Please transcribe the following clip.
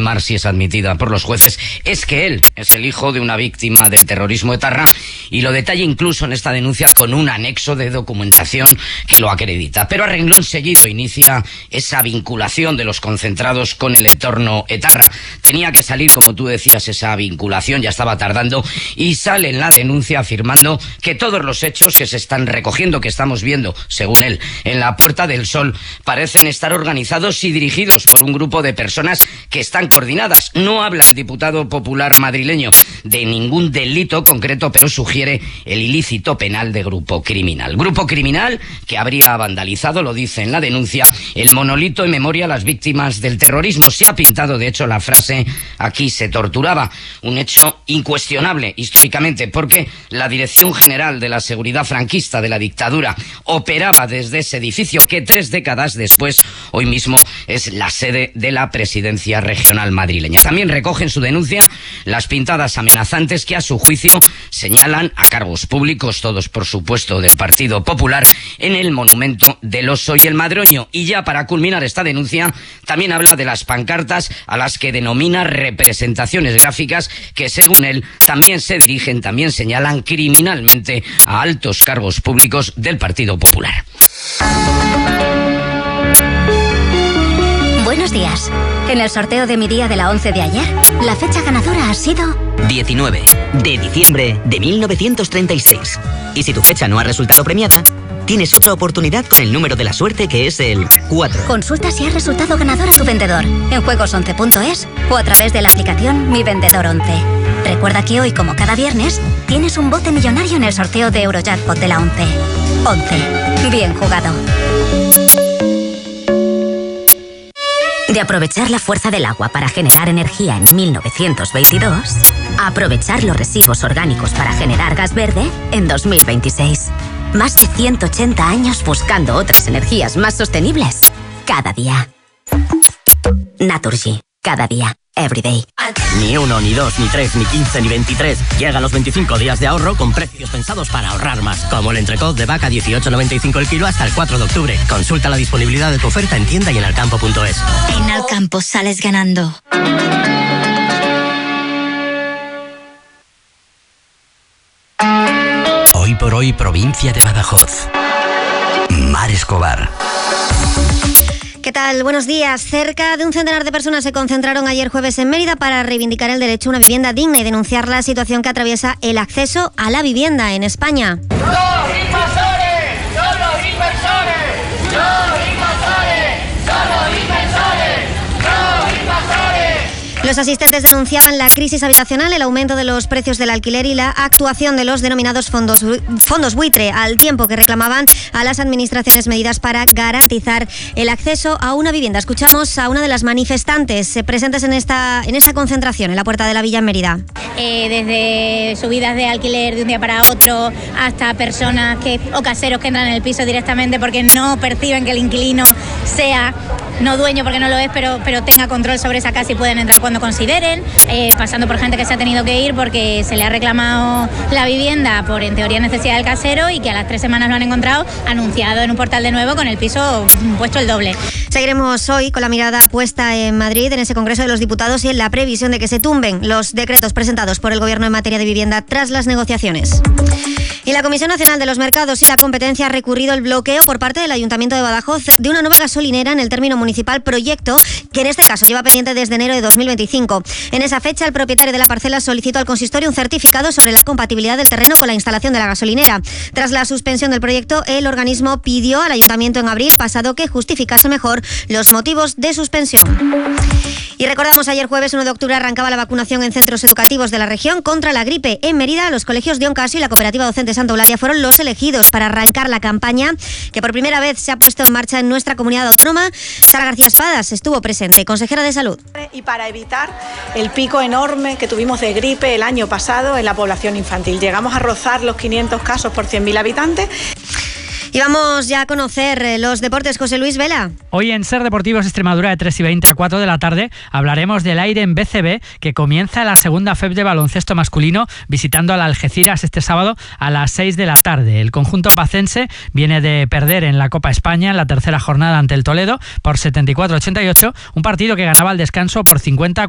confirmar si es admitida por los jueces, es que él es el hijo de una víctima del terrorismo etarra, y lo detalla incluso en esta denuncia con un anexo de documentación que lo acredita. Pero a renglón seguido inicia esa vinculación de los concentrados con el entorno etarra. Tenía que salir, como tú decías, esa vinculación, ya estaba tardando, y sale en la denuncia afirmando que todos los hechos que se están recogiendo, que estamos viendo, según él, en la Puerta del Sol, parecen estar organizados y dirigidos por un grupo de personas que están coordinadas. No habla el diputado popular madrileño de ningún delito concreto, pero sugiere el ilícito penal de grupo criminal. Grupo criminal que habría vandalizado, lo dice en la denuncia, el monolito en memoria a las víctimas del terrorismo. Se ha pintado, de hecho, la frase "aquí se torturaba", un hecho incuestionable históricamente, porque la Dirección General de la Seguridad Franquista de la dictadura operaba desde ese edificio que 3 décadas después, hoy mismo, es la sede de la Presidencia Regional madrileña. También recoge en su denuncia las pintadas amenazantes que, a su juicio, señalan a cargos públicos, todos por supuesto del Partido Popular, en el monumento del Oso y el Madroño. Y ya para culminar esta denuncia, también habla de las pancartas a las que denomina representaciones gráficas que, según él, también se dirigen, también señalan criminalmente a altos cargos públicos del Partido Popular. Buenos días. En el sorteo de mi día de la 11 de ayer, la fecha ganadora ha sido 19 de diciembre de 1936. Y si tu fecha no ha resultado premiada, tienes otra oportunidad con el número de la suerte, que es el 4. Consulta si has resultado ganador a tu vendedor en juegos11.es o a través de la aplicación Mi Vendedor 11. Recuerda que hoy, como cada viernes, tienes un bote millonario en el sorteo de Eurojackpot de la 11. 11. Bien jugado. De aprovechar la fuerza del agua para generar energía en 1922, a aprovechar los residuos orgánicos para generar gas verde en 2026. Más de 180 años buscando otras energías más sostenibles. Cada día. Naturgy. Cada día. Everyday. Ni 1, ni 2, ni 3, ni 15, ni 23. Llegan los 25 días de ahorro con precios pensados para ahorrar más. Como el entrecot de vaca 18,95 el kilo hasta el 4 de octubre. Consulta la disponibilidad de tu oferta en tienda y en alcampo.es. En Alcampo sales ganando. Hoy por hoy, provincia de Badajoz. Mar Escobar. ¿Qué tal? Buenos días. Cerca de un centenar de personas se concentraron ayer jueves en Mérida para reivindicar el derecho a una vivienda digna y denunciar la situación que atraviesa el acceso a la vivienda en España. ¡Los invasores! ¡Son los inversores! ¡Los invasores! ¡Son los inversores! ¡Los invasores! Los asistentes denunciaban la crisis habitacional, el aumento de los precios del alquiler y la actuación de los denominados fondos buitre, al tiempo que reclamaban a las administraciones medidas para garantizar el acceso a una vivienda. Escuchamos a una de las manifestantes presentes en esta concentración en la Puerta de la Villa en Mérida. Desde subidas de alquiler de un día para otro hasta personas o caseros que entran en el piso directamente porque no perciben que el inquilino sea, no dueño porque no lo es, pero tenga control sobre esa casa y pueden entrar cuando consideren, pasando por gente que se ha tenido que ir porque se le ha reclamado la vivienda por, en teoría, necesidad del casero y que a las 3 semanas lo han encontrado anunciado en un portal de nuevo con el piso puesto el doble. Seguiremos hoy con la mirada puesta en Madrid, en ese Congreso de los Diputados y en la previsión de que se tumben los decretos presentados por el Gobierno en materia de vivienda tras las negociaciones. Y la Comisión Nacional de los Mercados y la Competencia ha recurrido el bloqueo por parte del Ayuntamiento de Badajoz de una nueva gasolinera en el término municipal, proyecto que en este caso lleva pendiente desde enero de 2025. En esa fecha, el propietario de la parcela solicitó al consistorio un certificado sobre la compatibilidad del terreno con la instalación de la gasolinera. Tras la suspensión del proyecto, el organismo pidió al Ayuntamiento en abril pasado que justificase mejor los motivos de suspensión. Y recordamos, ayer jueves 1 de octubre arrancaba la vacunación en centros educativos de la región contra la gripe. En Mérida, los colegios de Oncasio y la Cooperativa Docente Santa Eulalia fueron los elegidos para arrancar la campaña que por primera vez se ha puesto en marcha en nuestra comunidad autónoma. Sara García Espadas estuvo presente, consejera de Salud. Y para evitar el pico enorme que tuvimos de gripe el año pasado en la población infantil. Llegamos a rozar los 500 casos por 100.000 habitantes. Y vamos ya a conocer los deportes. José Luis Vela. Hoy en Ser Deportivos Extremadura de 3:20 a 4 de la tarde hablaremos del Aire en BCB, que comienza la segunda FEB de baloncesto masculino visitando al Algeciras este sábado a las 6 de la tarde. El conjunto pacense viene de perder en la Copa España en la tercera jornada ante el Toledo por 74-88, un partido que ganaba al descanso por 50